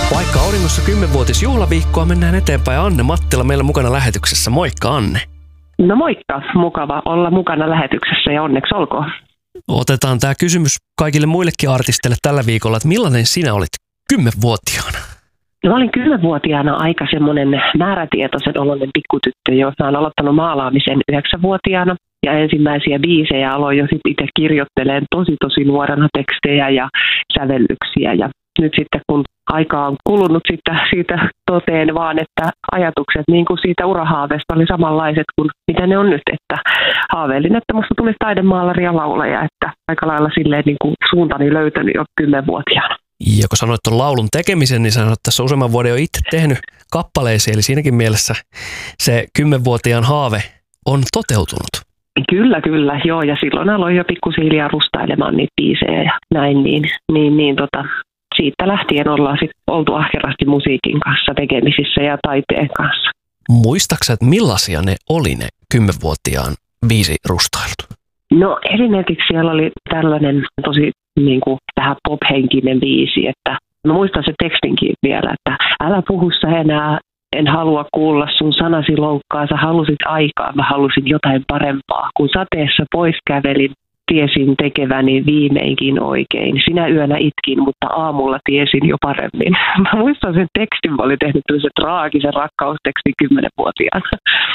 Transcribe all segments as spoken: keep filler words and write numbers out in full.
Vaikka auringossa kymmenvuotisjuhlaviikkoa mennään eteenpäin. Anne Mattila meillä mukana lähetyksessä. Moikka Anne. No moikka, mukava olla mukana lähetyksessä ja onneksi olkoon. Otetaan tämä kysymys kaikille muillekin artisteille tällä viikolla, että millainen sinä olit kymmenvuotiaana? No, olin kymmenvuotiaana aika semmoinen määrätietoisen oloinen pikkutyttö, jo mä olen aloittanut maalaamisen yhdeksänvuotiaana. Ja ensimmäisiä biisejä aloin jo sitten itse kirjoittelemaan tosi tosi nuorena tekstejä ja sävellyksiä. Ja nyt sitten kun aikaa on kulunut siitä, siitä toteen vaan, että ajatukset niin kuin siitä urahaaveesta oli samanlaiset kuin mitä ne on nyt. Että haaveilin, että musta tulisi taidemaalari ja laulaja, että aika lailla silleen niin kuin suuntani löytänyt jo kymmenvuotiaana. Ja kun sanoit tuon laulun tekemisen, niin sanoit, että tässä useamman vuoden jo itse tehnyt kappaleisiin, eli siinäkin mielessä se kymmenvuotiaan haave on toteutunut. Kyllä, kyllä, joo, ja silloin aloin jo pikkuhiljaa rustailemaan niitä biisejä ja näin, niin, niin, niin tota, siitä lähtien ollaan sitten oltu ahkerasti musiikin kanssa tekemisissä ja taiteen kanssa. Muistaaksä, että millaisia ne oli ne kymmenvuotiaan biisirustailut? No esimerkiksi siellä oli tällainen tosi niin kuin tähän pop-henkinen biisi, että mä muistan se tekstinkin vielä, että älä puhu sä enää, en halua kuulla sun sanasi loukkaa, sä halusit aikaa, mä halusin jotain parempaa. Kun sateessa pois kävelin, tiesin tekeväni viimeinkin oikein. Sinä yönä itkin, mutta aamulla tiesin jo paremmin. Mä muistan sen tekstin, mä olin tehnyt tämmöisen traagisen rakkaustekstin kymmenvuotiaana.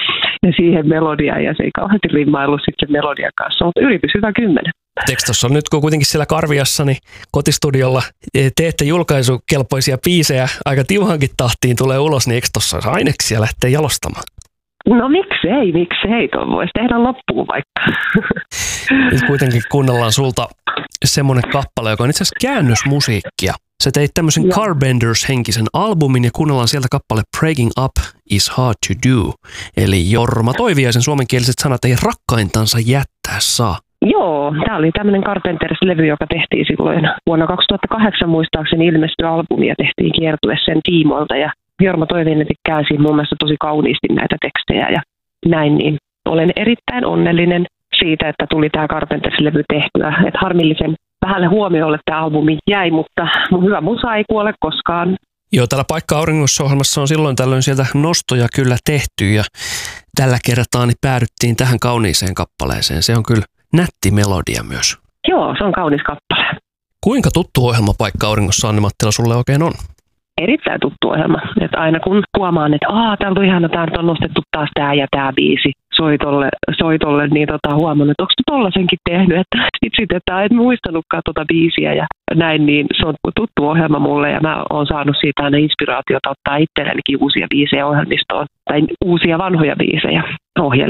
Ja siihen melodiaan, ja se ei kauheasti rimmaillut sitten sen melodian kanssa, mutta yritys hyvä kymmenen. Tekstossa on nyt, kun kuitenkin siellä Karviassani kotistudiolla teette julkaisukelpoisia biisejä, aika tiuhankin tahtiin tulee ulos, niin eikö tuossa olisi aineksia lähteä jalostamaan? No miksei, miksei, tuon voisi tehdä loppuun vaikka. Nyt kuitenkin kuunnellaan sulta semmoinen kappale, joka on itse asiassa käännösmusiikkia. Sä teit tämmöisen Carbenders-henkisen albumin ja kuunnellaan sieltä kappale Breaking Up is Hard to Do. Eli Jorma Toiviaisen suomenkieliset sanat ei rakkaintansa jättää saa. Joo, tämä oli tämmöinen Carpenters-levy, joka tehtiin silloin vuonna kaksituhattakahdeksan muistaakseni ilmestyi albumi ja tehtiin kiertue sen tiimoilta. Ja Jorma Toiviainen käänsi mun mielestä tosi kauniisti näitä tekstejä ja näin, niin olen erittäin onnellinen siitä, että tuli tämä Carpenters-levy tehtyä. Että harmillisen vähälle huomiolle tämä albumi jäi, mutta hyvä musa ei kuole koskaan. Joo, täällä Paikka auringossa -ohjelmassa on silloin tällöin sieltä nostoja kyllä tehty ja tällä kertaa niin päädyttiin tähän kauniiseen kappaleeseen. Se on kyllä nätti melodia myös. Joo, se on kaunis kappale. Kuinka tuttu ohjelma Paikka auringossa, Anne Mattila, sulle oikein on? Erittäin tuttu ohjelma. Että aina kun huomaan, että aah, täällä on ihana, täällä on nostettu taas tämä ja tämä biisi soitolle, soitolle niin tota, huomannut, että onko tollasenkin tehnyt, että itse, että et muistanutkaan tuota biisiä ja näin, niin se on tuttu ohjelma mulle ja mä oon saanut siitä aina inspiraatiota ottaa itsellenikin uusia biisejä ohjelmistoon tai uusia vanhoja biisejä ohjelmiin.